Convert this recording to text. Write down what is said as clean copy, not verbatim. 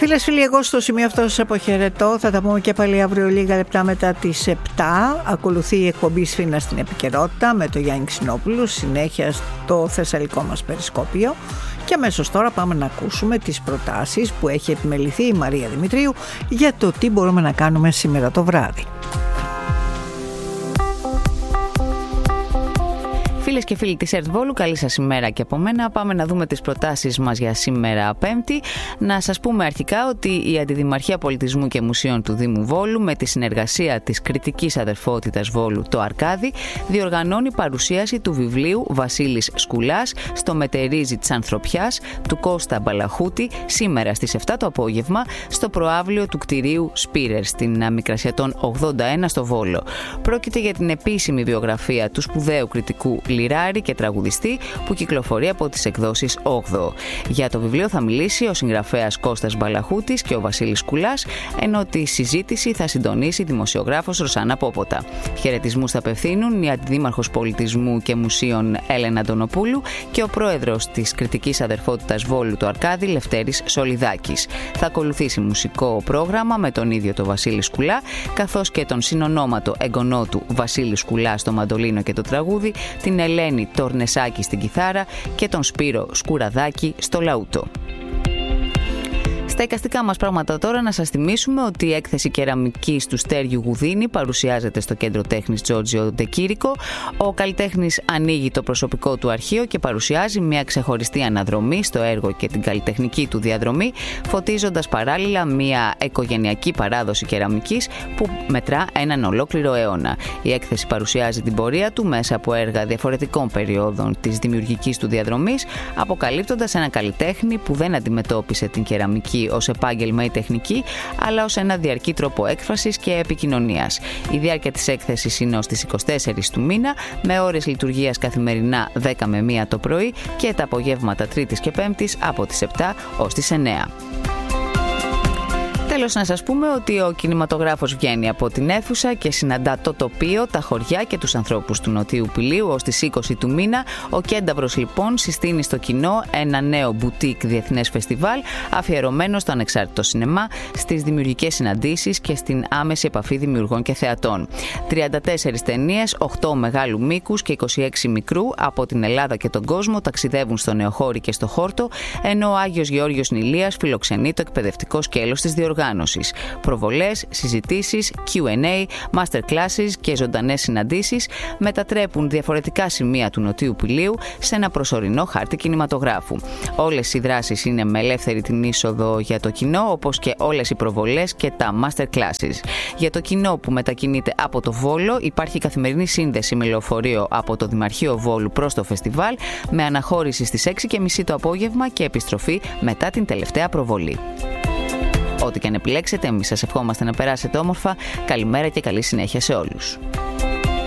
Φίλες, φίλοι, εγώ στο σημείο αυτό σας αποχαιρετώ. Θα τα πούμε και πάλι αύριο λίγα λεπτά μετά τις 7. Ακολουθεί η εκπομπή Σφίνα στην επικαιρότητα με τον Γιάννη Ξινόπουλο, συνέχεια στο θεσσαλικό μας περισκόπιο. Και αμέσως τώρα πάμε να ακούσουμε τις προτάσεις που έχει επιμεληθεί η Μαρία Δημητρίου για το τι μπορούμε να κάνουμε σήμερα το βράδυ. Φίλες και φίλοι της ΕΡΤ Βόλου, καλή σας ημέρα και από μένα. Πάμε να δούμε τις προτάσεις μας για σήμερα Πέμπτη. Να σας πούμε αρχικά ότι η Αντιδημαρχία Πολιτισμού και Μουσείων του Δήμου Βόλου, με τη συνεργασία της Κρητικής Αδερφότητας Βόλου, το Αρκάδι, διοργανώνει παρουσίαση του βιβλίου Βασίλης Σκουλάς στο μετερίζι της Ανθρωπιάς του Κώστα Μπαλαχούτη σήμερα στις 7 το απόγευμα στο προαύλιο του κτηρίου Σπίρερ στην Μικρασιατών 81 στο Βόλο. Πρόκειται για την επίσημη βιογραφία του σπουδαίου κριτικού λιράρη και τραγουδιστή που κυκλοφορεί από τις εκδόσεις 8. Για το βιβλίο θα μιλήσει ο συγγραφέας Κώστας Μπαλαχούτης και ο Βασίλης Σκουλάς, ενώ τη συζήτηση θα συντονίσει η δημοσιογράφος Ρωσάνα Πόποτα. Χαιρετισμούς θα απευθύνουν η Αντιδήμαρχος Πολιτισμού και Μουσείων Έλενα Αντωνοπούλου και ο πρόεδρος της Κρητικής Αδερφότητας Βόλου το Αρκάδι Λευτέρης Σολιδάκης. Θα ακολουθήσει μουσικό πρόγραμμα με τον ίδιο τον Βασίλη Σκουλά, καθώς και τον συνονόματο εγγονό του Βασίλη Σκουλά στο μαντολίνο και το τραγούδι, την Ελένη Τορνεσάκη στην κιθάρα και τον Σπύρο Σκουραδάκη στο λαούτο. Στα εικαστικά μας πράγματα τώρα να σας θυμίσουμε ότι η έκθεση κεραμικής του Στέργιου Γουδίνη παρουσιάζεται στο Κέντρο Τέχνης Τζόρτζιο Ντεκήρικο. Ο καλλιτέχνης ανοίγει το προσωπικό του αρχείο και παρουσιάζει μια ξεχωριστή αναδρομή στο έργο και την καλλιτεχνική του διαδρομή, φωτίζοντας παράλληλα μια οικογενειακή παράδοση κεραμικής που μετρά έναν ολόκληρο αιώνα. Η έκθεση παρουσιάζει την πορεία του μέσα από έργα διαφορετικών περιόδων της δημιουργικής του διαδρομής, αποκαλύπτοντας ένα καλλιτέχνη που δεν αντιμετώπισε την κεραμική ως επάγγελμα ή τεχνική, αλλά ως ένα διαρκή τρόπο έκφρασης και επικοινωνίας. Η διάρκεια της έκθεσης είναι ως τις 24 του μήνα, με ώρες λειτουργίας καθημερινά 10 με 1 το πρωί και τα απογεύματα Τρίτης και Πέμπτης από τις 7 ως τις 9. Τέλος, να σας πούμε ότι ο κινηματογράφος βγαίνει από την αίθουσα και συναντά το τοπίο, τα χωριά και τους ανθρώπους του Νοτίου Πηλίου ως τις 20 του μήνα. Ο Κένταβρος λοιπόν συστήνει στο κοινό ένα νέο μπουτίκ διεθνές φεστιβάλ αφιερωμένο στο ανεξάρτητο σινεμά, στις δημιουργικές συναντήσεις και στην άμεση επαφή δημιουργών και θεατών. 34 ταινίες, 8 μεγάλου μήκους και 26 μικρού από την Ελλάδα και τον κόσμο ταξιδεύουν στο Νεοχώρι και στο Χόρτο, ενώ ο Άγιος Γεώργιος Νηλίας φιλοξενεί το εκπαιδευτικό σκέλος της διοργάνωσης. Προβολές, συζητήσεις, Q&A, masterclasses και ζωντανές συναντήσεις μετατρέπουν διαφορετικά σημεία του Νοτίου Πηλίου σε ένα προσωρινό χάρτη κινηματογράφου. Όλες οι δράσεις είναι με ελεύθερη την είσοδο για το κοινό, όπως και όλες οι προβολές και τα masterclasses. Για το κοινό που μετακινείται από το Βόλο υπάρχει καθημερινή σύνδεση με λεωφορείο από το Δημαρχείο Βόλου προς το φεστιβάλ, με αναχώρηση στις 6:30 το απόγευμα και επιστροφή μετά την τελευταία προβολή. Ό,τι και αν επιλέξετε, εμείς σας ευχόμαστε να περάσετε όμορφα. Καλημέρα και καλή συνέχεια σε όλους.